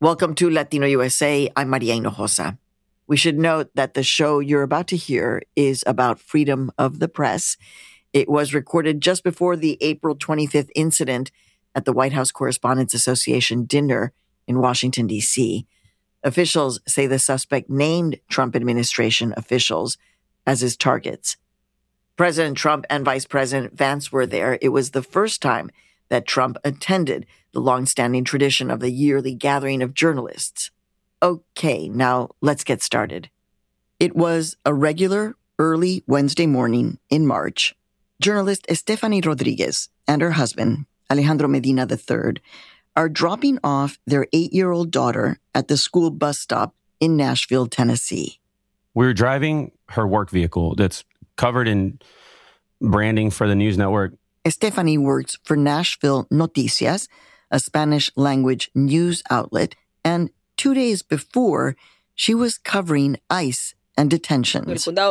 Welcome to Latino USA. I'm Maria Hinojosa. We should note that the show you're about to hear is about freedom of the press. It was recorded just before the April 25th incident at the White House Correspondents Association dinner in Washington, D.C. Officials say the suspect named Trump administration officials as his targets. President Trump and Vice President Vance were there. It was the first time that Trump attended the longstanding tradition of the yearly gathering of journalists. Okay, now let's get started. It was a regular early Wednesday morning in March. Journalist Estefany Rodriguez and her husband, Alejandro Medina III, are dropping off their 8-year-old daughter at the school bus stop in Nashville, Tennessee. We were driving her work vehicle that's covered in branding for the news network. Estefany works for Nashville Noticias, a Spanish-language news outlet, and 2 days before, she was covering ICE and detentions. And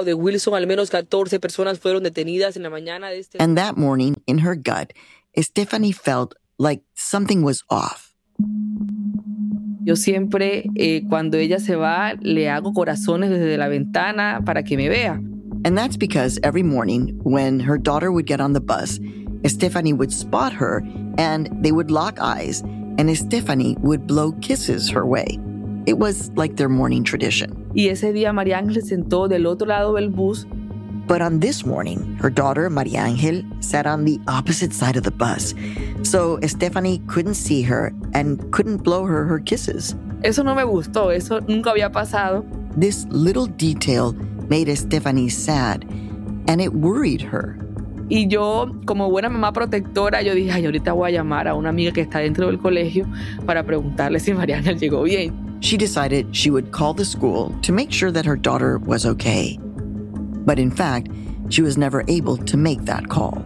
that morning, in her gut, Estefany felt like something was off. Yo siempre, cuando ella se va, le hago corazones desde la ventana para que me vea. And that's because every morning, when her daughter would get on the bus, Estefany would spot her, and they would lock eyes, and Estefany would blow kisses her way. It was like their morning tradition. Y ese día María Ángel se sentó del otro lado del bus. But on this morning, her daughter, María Ángel, sat on the opposite side of the bus. So Estefany couldn't see her and couldn't blow her kisses. Eso no me gustó. Eso nunca había pasado. This little detail made Estefany sad, and it worried her. Y yo, como buena mamá protectora, yo dije, ay, ahorita voy a llamar a una amiga que está dentro del colegio para preguntarle si María Ángel llegó bien. She decided she would call the school to make sure that her daughter was okay. But in fact, she was never able to make that call.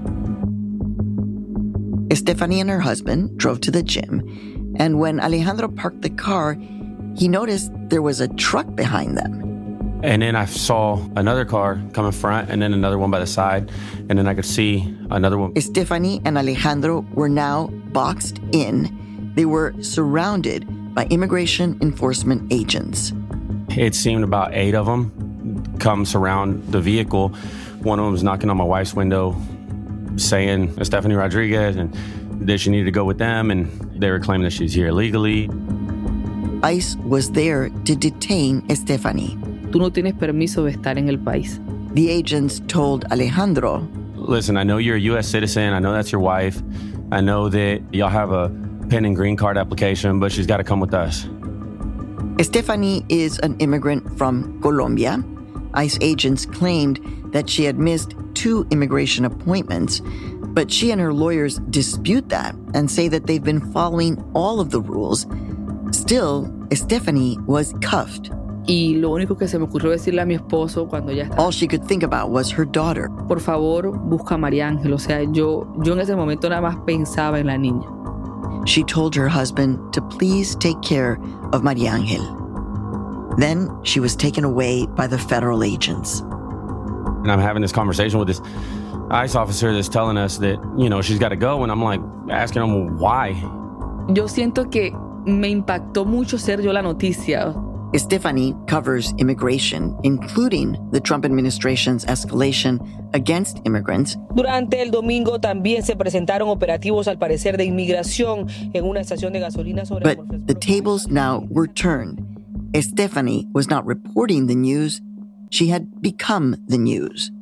Estefany and her husband drove to the gym, and when Alejandro parked the car, he noticed there was a truck behind them. And then I saw another car come in front and then another one by the side. And then I could see another one. Estefany and Alejandro were now boxed in. They were surrounded by immigration enforcement agents. It seemed about 8 of them come surround the vehicle. One of them was knocking on my wife's window saying, Estefany Rodriguez, and that she needed to go with them. And they were claiming that she's here illegally. ICE was there to detain Estefany. Tú no tienes permiso de estar en el país. The agents told Alejandro, listen, I know you're a U.S. citizen. I know that's your wife. I know that y'all have a pending green card application, but she's got to come with us. Estefany is an immigrant from Colombia. ICE agents claimed that she had missed 2 immigration appointments, but she and her lawyers dispute that and say that they've been following all of the rules. Still, Estefany was cuffed. Y lo único que se me ocurrió decirle a mi esposo cuando ya estaba. All she could think about was her daughter. Por favor, busca a María Ángel. O sea, yo en ese momento nada más pensaba en la niña. She told her husband to please take care of María Ángel. Then she was taken away by the federal agents. And I'm having this conversation with this ICE officer that's telling us that, she's got to go. And I'm like asking him, well, why? Yo siento que me impactó mucho ser yo la noticia. Estefany covers immigration, including the Trump administration's escalation against immigrants. Durante el domingo también se presentaron operativos al parecer de inmigración en una estación de gasolina sobre. But the tables now were turned. Estefany was not reporting the news. She had become the news.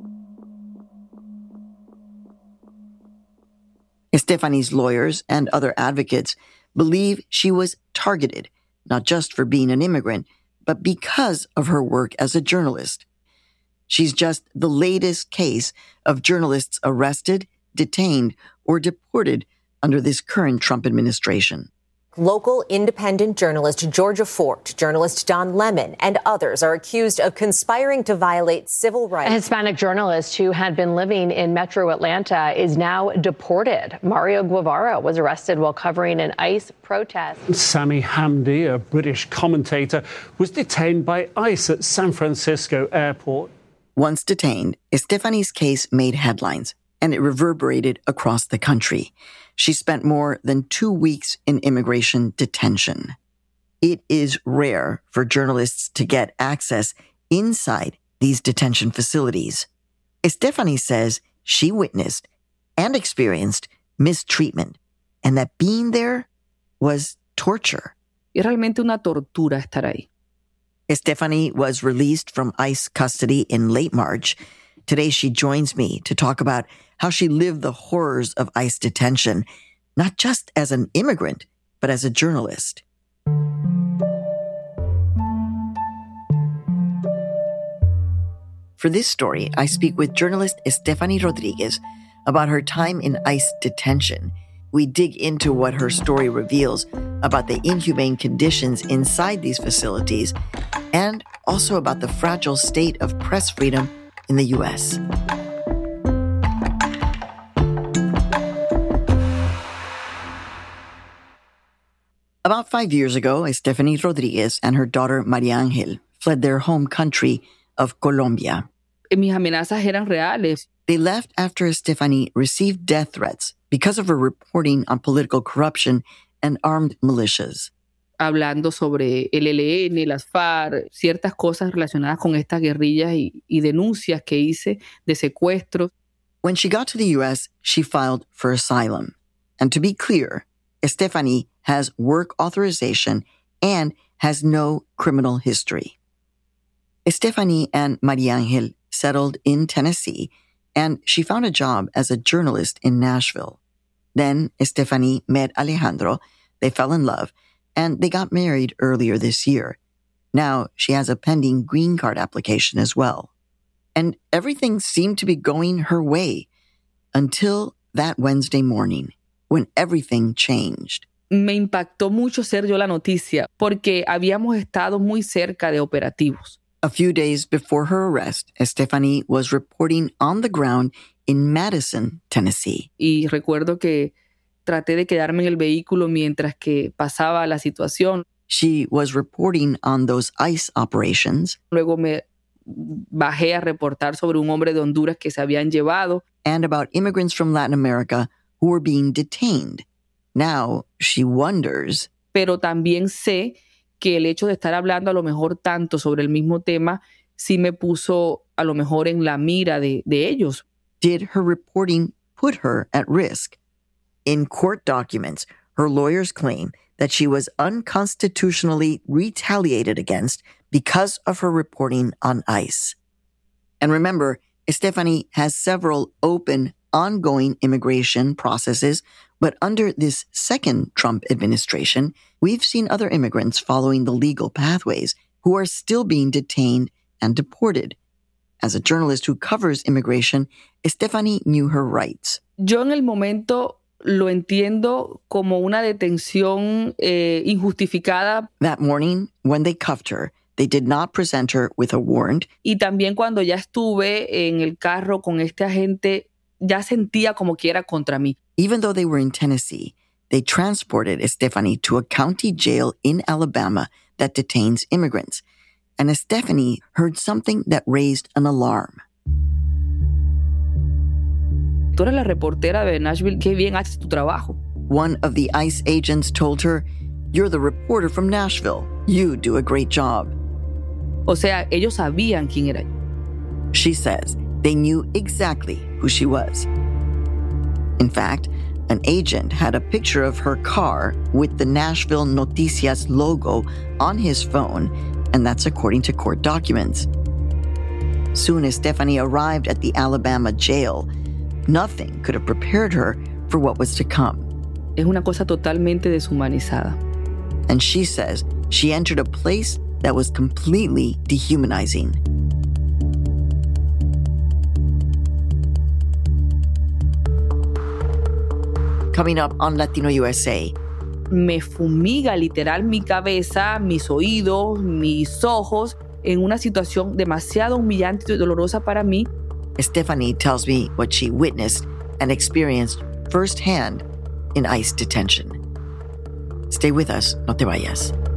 Estefany's lawyers and other advocates believe she was targeted, not just for being an immigrant, but because of her work as a journalist. She's just the latest case of journalists arrested, detained, or deported under this current Trump administration. Local independent journalist Georgia Fort, journalist Don Lemon, and others are accused of conspiring to violate civil rights. A Hispanic journalist who had been living in metro Atlanta is now deported. Mario Guevara was arrested while covering an ICE protest. Sami Hamdi, a British commentator, was detained by ICE at San Francisco Airport. Once detained, Estefany's case made headlines, and it reverberated across the country. She spent more than 2 weeks in immigration detention. It is rare for journalists to get access inside these detention facilities. Estefany says she witnessed and experienced mistreatment, and that being there was torture. Es realmente una tortura estar ahí. Estefany was released from ICE custody in late March. Today, she joins me to talk about how she lived the horrors of ICE detention, not just as an immigrant, but as a journalist. For this story, I speak with journalist Estefany Rodriguez about her time in ICE detention. We dig into what her story reveals about the inhumane conditions inside these facilities and also about the fragile state of press freedom in the U.S. About 5 years ago, Estefany Rodriguez and her daughter Maria Ángel fled their home country of Colombia. Mis amenazas eran reales. They left after Estefany received death threats because of her reporting on political corruption and armed militias. Hablando sobre el ELN, las FARC, ciertas cosas relacionadas con estas guerrillas y denuncias que hice de secuestros. When she got to the U.S., she filed for asylum. And to be clear, Estefany has work authorization and has no criminal history. Estefany and Maria Ángel settled in Tennessee, and she found a job as a journalist in Nashville. Then Estefany met Alejandro, they fell in love, and they got married earlier this year. Now she has a pending green card application as well. And everything seemed to be going her way until that Wednesday morning, when everything changed. Me impactó mucho ser yo la noticia, porque habíamos estado muy cerca de operativos. A few days before her arrest, Estefany was reporting on the ground in Madison, Tennessee. Y recuerdo que traté de quedarme en el vehículo mientras que pasaba la situación. She was reporting on those ICE operations. Luego me bajé a reportar sobre un hombre de Honduras que se habían llevado. And about immigrants from Latin America who were being detained. Now she wonders. Pero también sé que el hecho de estar hablando a lo mejor tanto sobre el mismo tema sí me puso a lo mejor en la mira de ellos. Did her reporting put her at risk? In court documents, her lawyers claim that she was unconstitutionally retaliated against because of her reporting on ICE. And remember, Estefany has several open, ongoing immigration processes, but under this second Trump administration, we've seen other immigrants following the legal pathways who are still being detained and deported. As a journalist who covers immigration, Estefany knew her rights. Yo en el momento lo entiendo como una detención injustificada. That morning, when they cuffed her, they did not present her with a warrant. Y también cuando ya estuve en el carro con este agente, ya sentía como que era contra mí. Even though they were in Tennessee, they transported Estefany to a county jail in Alabama that detains immigrants. And Estefany heard something that raised an alarm. Tú eres la reportera de Nashville, qué bien haces tu trabajo. One of the ICE agents told her, "You're the reporter from Nashville. You do a great job." O sea, ellos sabían quién era yo. She says they knew exactly who she was. In fact, an agent had a picture of her car with the Nashville Noticias logo on his phone, and that's according to court documents. Soon as Estefany arrived at the Alabama jail, nothing could have prepared her for what was to come. Es una cosa totalmente deshumanizada. And she says she entered a place that was completely dehumanizing. Coming up on Latino USA. Me fumiga literal mi cabeza, mis oídos, mis ojos, en una situación demasiado humillante y dolorosa para mí. Estefany tells me what she witnessed and experienced firsthand in ICE detention. Stay with us, no te vayas.